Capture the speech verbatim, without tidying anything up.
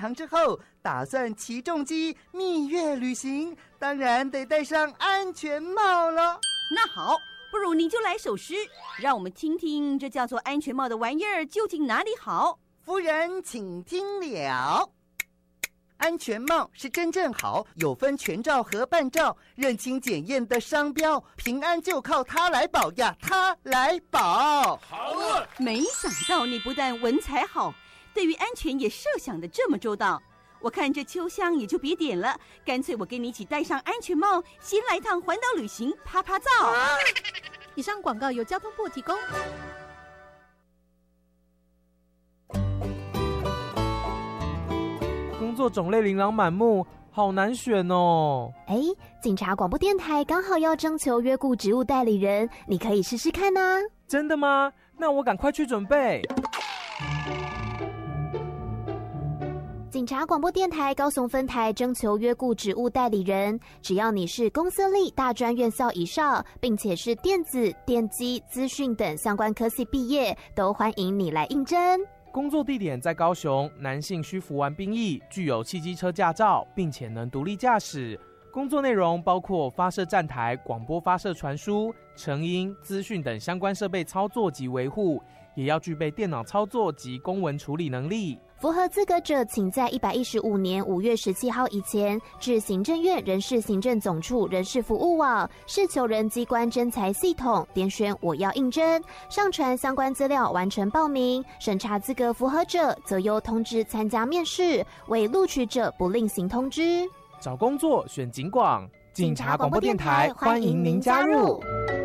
航之后，打算骑重机蜜月旅行，当然得戴上安全帽了。 那好，不如你就来首诗，让我们听听这叫做安全帽的玩意儿究竟哪里好。 夫人请听了。安全帽是真正好，有分全罩和半罩，认清检验的商标，平安就靠它来保呀，它来保。 好了， 没想到你不但文采好，对于安全也设想的这么周到。我看这秋香也就别点了，干脆我跟你一起戴上安全帽，先来趟环岛旅行，啪啪照。啊、 以上广告由交通部提供。 工作种类琳琅满目，好难选哦。 哎，警察广播电台刚好要征求约雇职务代理人，你可以试试看啊。 真的吗？那我赶快去准备。 警察广播电台高雄分台征求约雇职务代理人，只要你是公司立大专院校以上，并且是电子、电机、资讯等相关科系毕业，都欢迎你来应征。 工作地点在高雄，男性需服完兵役，具有汽机车驾照，并且能独立驾驶。工作内容包括发射站台、广播发射传输、成音、资讯等相关设备操作及维护，也要具备电脑操作及公文处理能力。 符合资格者，请在一百一十五年五月十七号以前至行政院人事行政总处人事服务网事求人机关征才系统点选我要应征，上传相关资料完成报名，审查资格符合者则由通知参加面试，未录取者不另行通知。 找工作选警广，警察广播电台欢迎您加入。